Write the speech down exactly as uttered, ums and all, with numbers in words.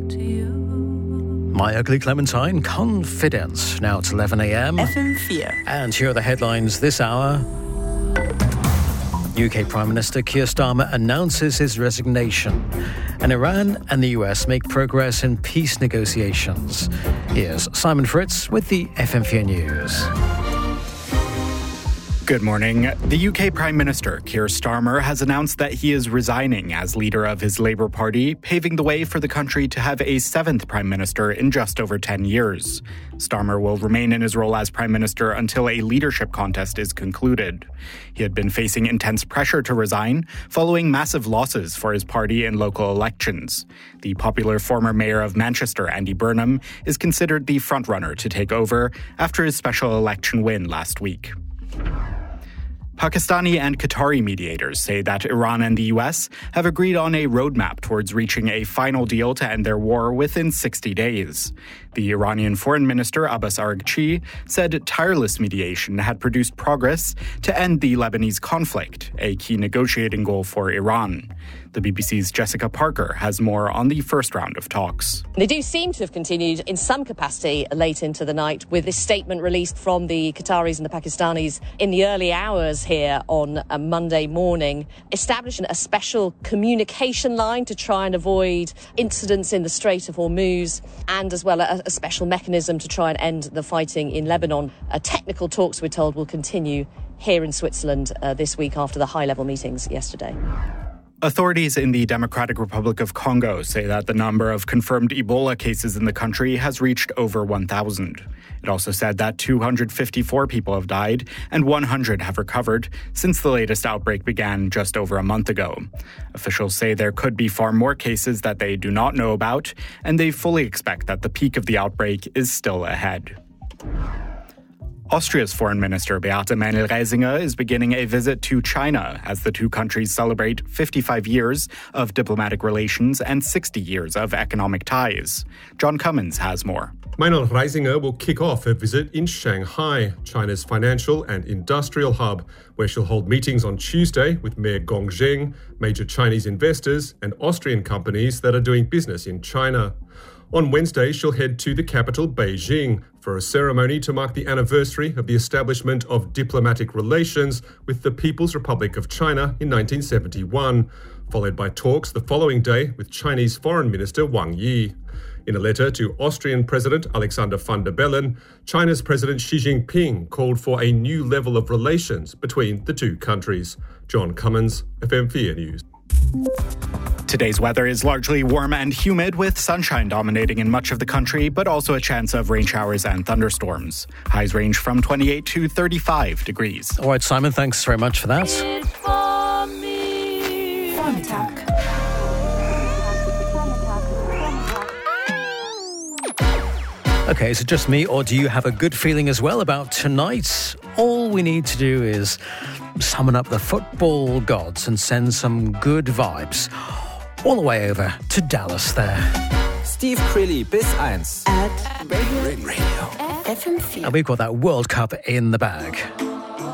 to you. My Ugly Clementine, Confidence, now at eleven a.m. F M four. And here are the headlines this hour. U K Prime Minister Keir Starmer announces his resignation, and Iran and the U S make progress in peace negotiations. Here's Simon Fritz with the F M four News. Good morning. The U K Prime Minister Keir Starmer has announced that he is resigning as leader of his Labour Party, paving the way for the country to have a seventh Prime Minister in just over ten years. Starmer will remain in his role as Prime Minister until a leadership contest is concluded. He had been facing intense pressure to resign following massive losses for his party in local elections. The popular former mayor of Manchester, Andy Burnham, is considered the frontrunner to take over after his special election win last week. Pakistani and Qatari mediators say that Iran and the U S have agreed on a roadmap towards reaching a final deal to end their war within sixty days. The Iranian Foreign Minister Abbas Araghchi said tireless mediation had produced progress to end the Lebanese conflict, a key negotiating goal for Iran. The B B C's Jessica Parker has more on the first round of talks. They do seem to have continued in some capacity late into the night, with this statement released from the Qataris and the Pakistanis in the early hours here on a Monday morning, establishing a special communication line to try and avoid incidents in the Strait of Hormuz, and as well a, a special mechanism to try and end the fighting in Lebanon. Uh, technical talks, we're told, will continue here in Switzerland uh, this week after the high-level meetings yesterday. Authorities in the Democratic Republic of Congo say that the number of confirmed Ebola cases in the country has reached over one thousand. It also said that two hundred fifty-four people have died and one hundred have recovered since the latest outbreak began just over a month ago. Officials say there could be far more cases that they do not know about, and they fully expect that the peak of the outbreak is still ahead. Austria's Foreign Minister Beate Männl-Reisinger is beginning a visit to China as the two countries celebrate fifty-five years of diplomatic relations and sixty years of economic ties. John Cummins has more. Männl-Reisinger will kick off her visit in Shanghai, China's financial and industrial hub, where she'll hold meetings on Tuesday with Mayor Gong Xing, major Chinese investors, and Austrian companies that are doing business in China. On Wednesday, she'll head to the capital, Beijing, for a ceremony to mark the anniversary of the establishment of diplomatic relations with the People's Republic of China in nineteen seventy-one, followed by talks the following day with Chinese Foreign Minister Wang Yi. In a letter to Austrian President Alexander van der Bellen, China's President Xi Jinping called for a new level of relations between the two countries. John Cummins, F M four News. Today's weather is largely warm and humid, with sunshine dominating in much of the country, but also a chance of rain showers and thunderstorms. Highs range from twenty-eight to thirty-five degrees. All right, Simon, thanks very much for that. Okay, is it just me, or do you have a good feeling as well about tonight? All we need to do is summon up the football gods and send some good vibes all the way over to Dallas there. Steve Crilly, bis eins. At Radio, Radio. F M four. And we've got that World Cup in the bag.